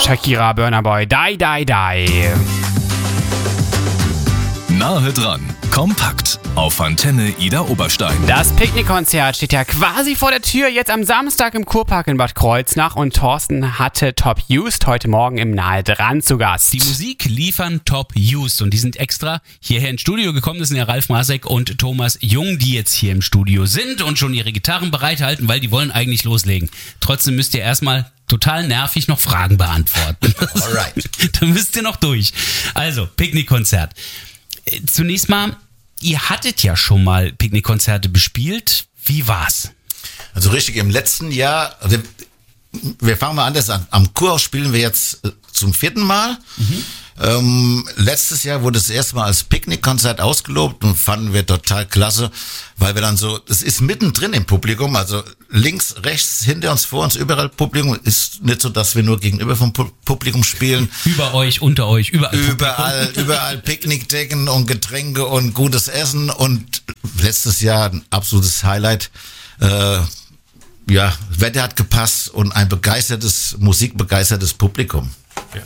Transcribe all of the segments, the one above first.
Shakira, Burna Boy, Die, Die, Die. Nahe dran, kompakt auf Antenne Ida Oberstein. Das Picknickkonzert steht ja quasi vor der Tür, jetzt am Samstag im Kurpark in Bad Kreuznach, und Thorsten hatte Top Used heute Morgen im Nahe dran zu Gast. Die Musik liefern Top Used und die sind extra hierher ins Studio gekommen. Das sind ja Ralf Masek und Thomas Jung, die jetzt hier im Studio sind und schon ihre Gitarren bereithalten, weil die wollen eigentlich loslegen. Trotzdem müsst ihr erstmal total nervig noch Fragen beantworten. Alright. Da müsst ihr noch durch. Also, Picknickkonzert. Zunächst mal, ihr hattet ja schon mal Picknickkonzerte bespielt. Wie war's? Also richtig, im letzten Jahr, wir fangen mal anders an. Am Kurhaus spielen wir jetzt zum 4. Mal. Letztes Jahr wurde es erstmal als Picknickkonzert ausgelobt und fanden wir total klasse, weil wir dann so, es ist mittendrin im Publikum, also links, rechts, hinter uns, vor uns, überall Publikum. Ist nicht so, dass wir nur gegenüber vom Publikum spielen. Über euch, unter euch, überall. Überall Picknickdecken und Getränke und gutes Essen, und letztes Jahr ein absolutes Highlight. Wetter hat gepasst und ein musikbegeistertes Publikum. Ja.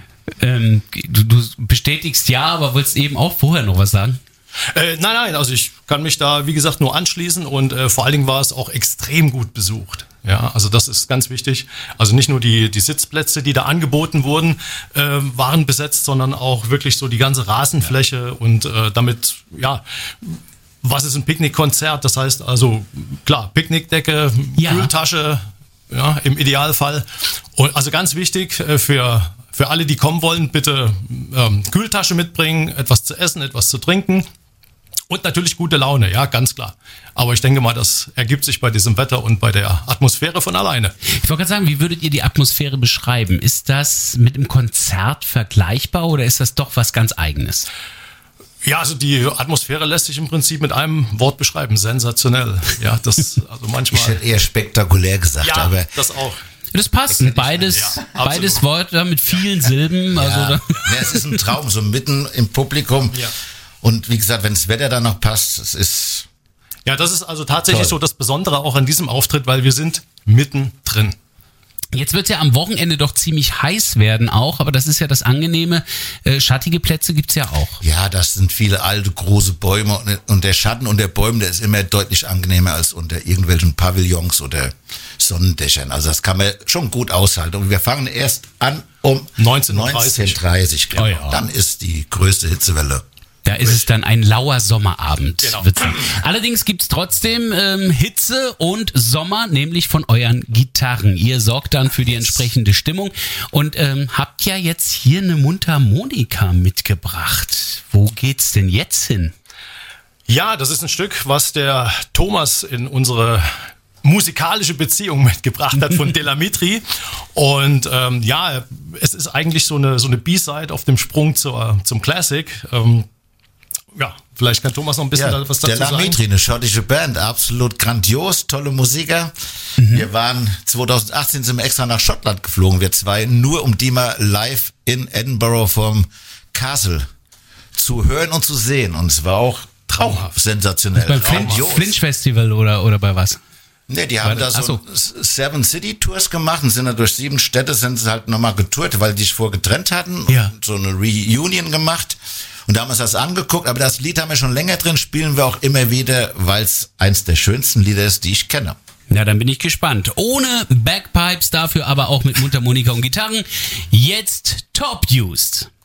Du bestätigst ja, aber wolltest eben auch vorher noch was sagen? Nein, also ich kann mich da, wie gesagt, nur anschließen, und vor allen Dingen war es auch extrem gut besucht. Ja, also das ist ganz wichtig. Also nicht nur die Sitzplätze, die da angeboten wurden, waren besetzt, sondern auch wirklich so die ganze Rasenfläche, und damit, ja, was ist ein Picknickkonzert? Das heißt also, klar, Picknickdecke, Kühltasche, ja, im Idealfall. Und also ganz wichtig für alle, die kommen wollen, bitte Kühltasche mitbringen, etwas zu essen, etwas zu trinken und natürlich gute Laune, ja, ganz klar. Aber ich denke mal, das ergibt sich bei diesem Wetter und bei der Atmosphäre von alleine. Ich wollte gerade sagen, wie würdet ihr die Atmosphäre beschreiben? Ist das mit einem Konzert vergleichbar oder ist das doch was ganz Eigenes? Ja, also die Atmosphäre lässt sich im Prinzip mit einem Wort beschreiben: sensationell. Ja, das, also manchmal. Ich hätte eher spektakulär gesagt, ja, aber. Das auch. Das passt, beides Wörter mit vielen Silben. Ja. Also Ja, es ist ein Traum, so mitten im Publikum. Ja. Und wie gesagt, wenn das Wetter dann noch passt, es ist. Ja, das ist also tatsächlich toll. so das Besondere auch an diesem Auftritt, weil wir sind mittendrin. Jetzt wird es ja am Wochenende doch ziemlich heiß werden auch, aber das ist ja das Angenehme. Schattige Plätze gibt's ja auch. Ja, das sind viele alte, große Bäume, und der Schatten unter Bäumen, der ist immer deutlich angenehmer als unter irgendwelchen Pavillons oder Sonnendächern. Also das kann man schon gut aushalten. Und wir fangen erst an um 19:30 genau. Oh ja. Dann ist die größte Hitzewelle. Da ist es dann ein lauer Sommerabend. Genau. Allerdings gibt's trotzdem Hitze und Sommer, nämlich von euren Gitarren. Ihr sorgt dann für die entsprechende Stimmung und habt ja jetzt hier eine Mundharmonika mitgebracht. Wo geht's denn jetzt hin? Ja, das ist ein Stück, was der Thomas in unsere musikalische Beziehung mitgebracht hat von Delamitri. Und es ist eigentlich so eine B-Side auf dem Sprung zum Classic. Ja, vielleicht kann Thomas noch ein bisschen was dazu sagen. Delamitri, eine schottische Band, absolut grandios, tolle Musiker. Wir waren 2018 sind wir extra nach Schottland geflogen, wir zwei, nur um die mal live in Edinburgh vom Castle zu hören und zu sehen. Und es war auch Traumhaft. Sensationell. Beim Grandios. Flinch Festival oder bei was? Ne, die haben da so 7 City Tours gemacht und sind da durch 7 Städte, sind sie halt nochmal getourt, weil die sich vorher getrennt hatten. Ja. Und so eine Reunion gemacht. Und da haben wir uns das angeguckt, aber das Lied haben wir schon länger drin, spielen wir auch immer wieder, weil es eins der schönsten Lieder ist, die ich kenne. Ja, dann bin ich gespannt. Ohne Bagpipes, dafür aber auch mit Mundharmonika und Gitarren. Jetzt Top Used.